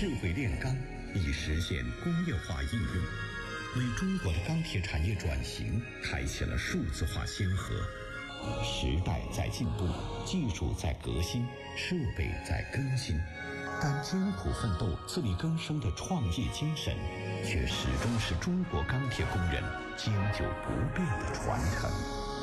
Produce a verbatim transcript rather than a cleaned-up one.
智慧炼钢，以实现工业化应用，为中国的钢铁产业转型开启了数字化先河。时代在进步，技术在革新，设备在更新，但艰苦奋斗、自力更生的创业精神，却始终是中国钢铁工人经久不变的传承。